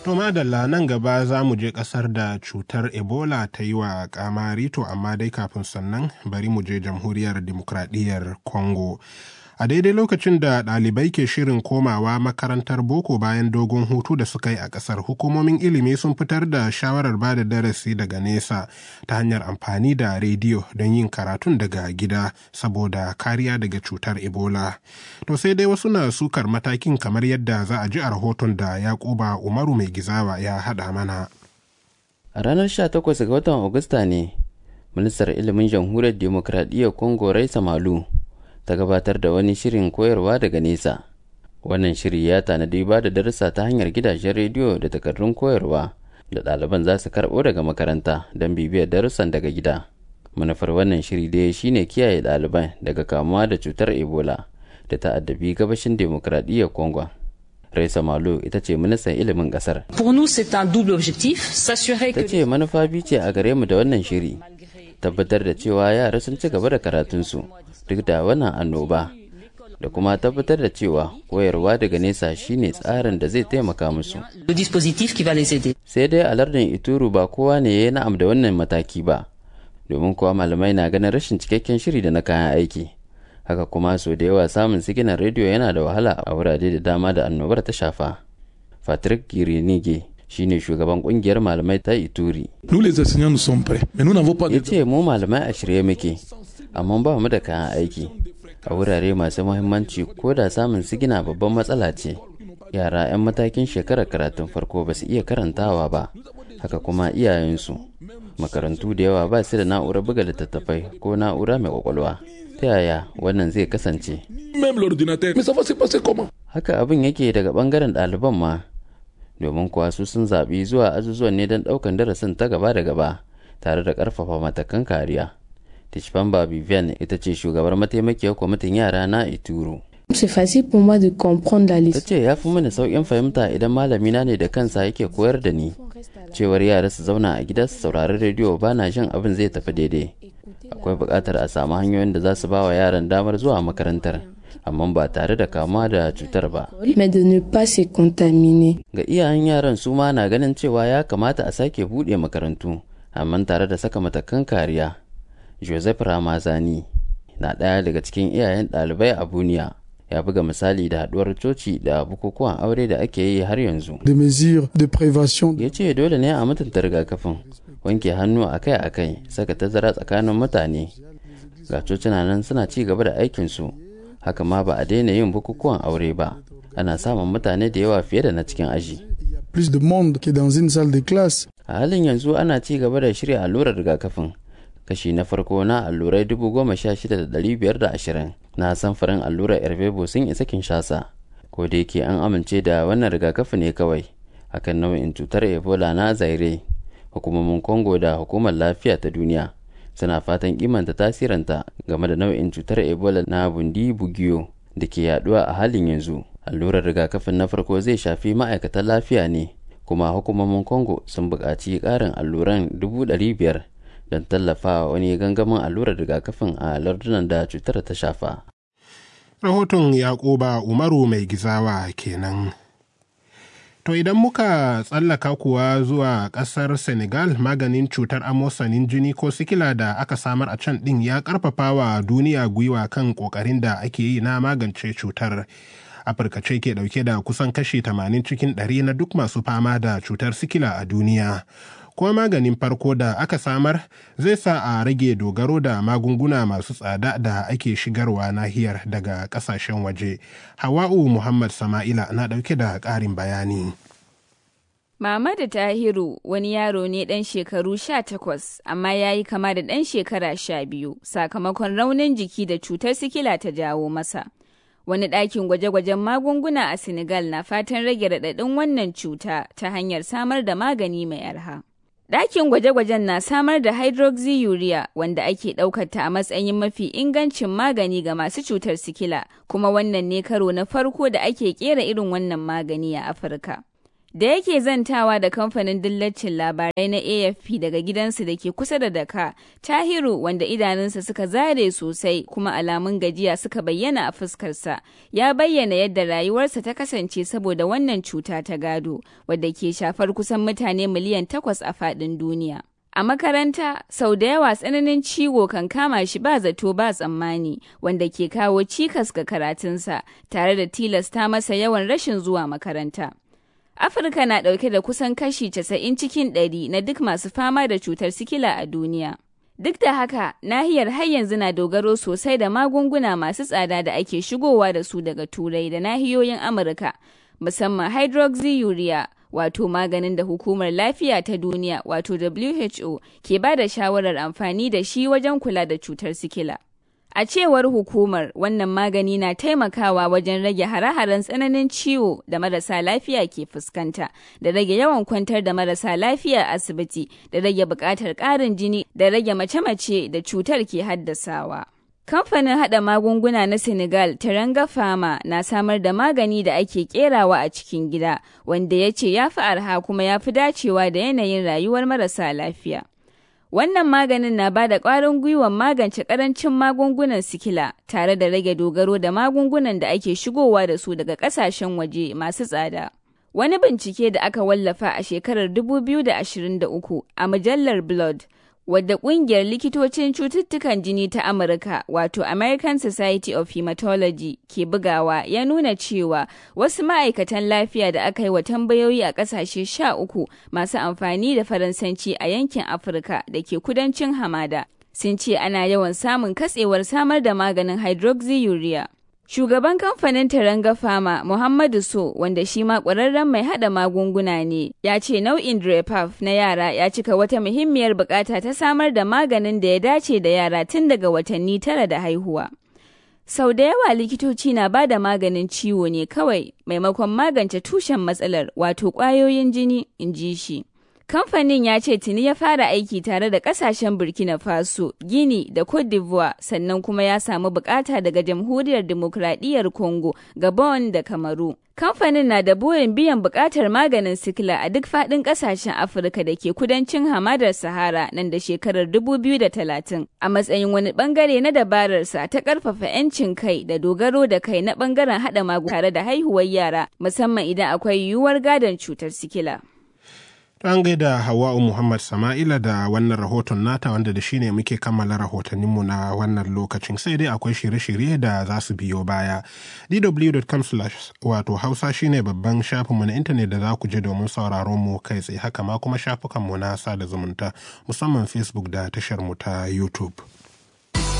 To madalla nan gaba za mu je kasar da cutar Ebola ta yi wa kamari to amma dai kafin sannan bari mu je jamhuriyar demokradiyyar Congo. A daidai lokacin da ɗalibai ke shirin komawa makarantar boko bayan dogon hutu da suka yi a ƙasar, hukumomin ilimi sun fitar da shawarar ba da darasi daga nesa ta hanyar amfani da rediyo don yin karatun daga gida saboda kariya daga cutar Ebola. To sai dai wasu na sukar matakin kamar yadda za a ji a rahoton da Yakuba Umaru mai gizawa ya haɗa mana. A ranar 18 ga watan Agusta ne, ministar ilimin jamhuriyar demokradiyyar Congo Raisa Malu ta gabatar da wani shirin koyarwa daga nesa. Wannan shiri ya tanadi ba da darussa ta hanyar gidajen rediyo da takardun koyarwa da ɗaliban za su karɓo daga makaranta don bibiyar darussan daga gida. Manufar wannan shiri dai shine kiyaye ɗaliban daga kamuwa da cutar Ebola da ta addabi gabashin demokradiyyar Congo. Raisa Malo ita ce ministan ilimin ƙasar. Ta ce manufa biyu ce a gare mu da wannan shiri. Tabbatar da cewa yara sun ci gaba da karatunsu duk da wannan annoba da kuma tabbatar da cewa koyarwa daga nesa shine tsarin da zai taimaka musu. Sai dai a lardin Ituru ba kowa ne ya yi na'am da wannan mataki ba, domin kuwa malamai na ganin rashin cikakken shiri da na kayan aiki. Haka kuma so da yawa samun siginar rediyo yana da wahala a wurare da dama da annobar ta shafa. Patrick Girinige shine shugaban kungiyar malamai ta Ituri. Ya ce mu malamai a shirye muke, amma ba mu da kayan aiki. A wurare masu muhimmanci ko da samun sigina babban matsala ce. Yara 'yan matakin shekarar karatun farko ba su iya karantawa ba, haka kuma iyayensu. Makarantu da yawa ba su da na'urar buga littattafai ko na'ura mai kwakwalwa. Ta yaya wannan zai kasance? Haka abin yake daga bangaren ɗaliban ma, domin kuwa su sun zaɓi zuwa azuzuwan ne don ɗaukan darasin ta gaba da gaba tare da ƙarfafa matakan kariya. Tishpamba Vivian ita ce shugabar mataimakiyar kwamitin yara na Ituru. Ta ce ya fi mini sauƙin fahimta idan malamina ne da kansa yake koyar da ni. Cewar yara su zauna a gida su saurari rediyo ba na jin abin zai tafi daidai. Akwai buƙatar a samu hanyoyin da za su ba wa yaran damar zuwa makarantar, amma ba tare da kamuwa da cutar ba. Ga iyayen yaran su ma na ganin cewa ya kamata a sake buɗe makarantu, amma tare da saka matakan kariya. Joseph Ramazani na ɗaya daga cikin iyayen ɗalibai a Buniya. Ya buga misali da haɗuwar coci da bukukuwan aure da ake yi har yanzu. Ya ce dole ne a mutunta rigakafin, wanke hannu akai-akai, saka tazara tsakanin mutane. Ga cocina nan suna ci gaba da aikinsu, haka ma ba a daina yin bukukuwan aure ba. Ana samun mutane da yawa fiye da na cikin aji. A halin yanzu ana ci gaba da shirya allurar rigakafin. Kashi na farko na allurai 16,520 na samfurin allurar Ervebo sun isa Kinshasa. Ko da yake an amince da wannan rigakafi ne kawai akan nau'in cutar Ebola na Zaire. Hukumomin Congo da Hukumar Lafiya ta Duniya suna fatan kimanta tasirinta game da nau'in cutar Ebola na Bundi Bugio da ke yaduwa a halin yanzu. Allurar rigakafin na farko zai shafi ma'aikatan lafiya ne, kuma hukumomin Congo sun buƙaci ƙarin alluran 500,000 don tallafa wani gangamin allurar rigakafin a lardunan da cutar ta shafa. Rahoton Yakuba Umaru mai gizawa kenan. To idan muka tsallaka kuwa zuwa ƙasar Senegal, maganin cutar amosanin jini ko sikila da aka samar a can ɗin ya ƙarfafa wa duniya gwiwa kan ƙoƙarin da ake yi na magance cutar. Afirka ce ke ɗauke da kusan kashi 80 cikin 100 na duk masu fama da cutar sikila a duniya. Kuma maganin farko da aka samar zai sa a rage dogaro da magunguna masu tsada da ake shigarwa nahiyar daga kasashen waje. Hawa'u Muhammad Sama'ila na ɗauke da ƙarin bayani. Mamadu Tahiru wani yaro ne ɗan shekaru 18 amma ya yi kama da ɗan shekara 12 sakamakon raunin jiki da cutar sikila ta jawo masa. Wani ɗakin gwaje-gwajen magunguna a Senegal na fatan rage raɗaɗin wannan cuta ta hanyar samar da magani mai arha. Ɗakin gwaje-gwajen na samar da hydroxyurea wanda ake ɗaukar ta a matsayin mafi ingancin magani ga masu cutar sikila, kuma wannan ne karo na farko da ake ƙera irin wannan magani a Afirka. Da yake zantawa da kamfanin dillacin labarai na AFP daga gidansu da ke kusa da Dhaka, Tahiru, wanda idanunsa suka zare sosai kuma alamun gajiya suka bayyana a fuskarsa, ya bayyana yadda rayuwarsa ta kasance saboda wannan cuta ta gado, wadda ke shafar kusan mutane miliyan 8 a faɗin duniya. A makaranta, sau da yawa tsananin ciwo kan kama shi ba zato ba tsammani, wanda ke kawo cikas ga karatunsa, tare da tilasta masa yawan rashin zuwa makaranta. Afirka na ɗauke da kusan kashi 90 cikin 100 na duk masu fama da cutar sikila a duniya. Duk da haka, nahiyar har yanzu na dogaro sosai da magunguna masu tsada da ake shigowa da su daga Turai da nahiyoyin Amurka, musamman hydroxyurea, wato maganin da Hukumar Lafiya ta Duniya, wato WHO, ke ba da shawarar amfani da shi wajen kula da cutar sikila. A cewar hukumar, wannan magani na taimakawa wajen rage hare-haren tsananin ciwo da marasa lafiya ke fuskanta, da rage yawan kwantar da marasa lafiya a asibiti, da rage buƙatar ƙarin jini, da rage mace-mace da cutar ke haddasawa. Kamfanin haɗa magunguna na Senegal, Teranga Pharma, na samar da magani da ake ƙerawa a cikin gida, wanda ya ce ya fi arha kuma ya fi dacewa da yanayin rayuwar marasa lafiya. Wannan maganin na ba da ƙwarin gwiwar magance ƙarancin magungunan sikila, tare da rage dogaro da magungunan da ake shigowa da su daga ƙasashen waje masu tsada. Wani bincike da aka wallafa a shekarar 2023 a mujallar Blood, wadda ƙungiyar likitocin cututtukan jini ta Amurka, wato American Society of Hematology, ke bugawa, ya nuna cewa wasu ma'aikatan lafiya da aka yi wa tambayoyi a ƙasashe 13 masu amfani da Faransanci a yankin Afirka da ke kudancin hamada, sun ce ana yawan samun katsewar samar da maganin hydroxyurea. Shugaban kamfanin Teranga Pharma, Muhammadu So, wanda shi ma ƙwararren mai haɗa magunguna ne, ya ce nau'in Drepaf na yara ya cika wata muhimmiyar buƙata ta samar da maganin da ya dace da yara tun daga watanni 9 da haihuwa. Sau da yawa likitoci na ba da maganin ciwo ne kawai maimakon magance tushen matsalar, wato ƙwayoyin jini, in ji shi. Kamfanin ya ce tuni ya fara aiki tare da kasashen Burkina Faso, Guinea da Cote d'Ivoire, sannan kuma ya samu bukata daga Jamhuriyar Dimokuraɗiyyar Congo, Gabon da Kamaru. Kamfanin na da burin biyan bukatar maganin sikila a duk faɗin ƙasashen Afirka da ke kudancin hamadar Sahara nan da shekarar 2030, a matsayin wani ɓangare na dabararsa ta ƙarfafa 'yancin kai da dogaro da kai na ɓangaren haɗa magunguna tare da haihuwar yara, musamman idan akwai yiwuwar gadon cutar sikila. An gaida Hawa'u Muhammad Sama'ila da wannan rahoton nata, wanda da shi ne muke kammala rahotanninmu na wannan lokacin, sai dai akwai shirye-shirye da za su biyo baya. dw.com/Hausa shine babban shafinmu na intanet da za ku je domin sauraron mu kai tsaye, haka ma kuma shafukanmu na sada zumunta, musamman Facebook da tashar mu ta YouTube.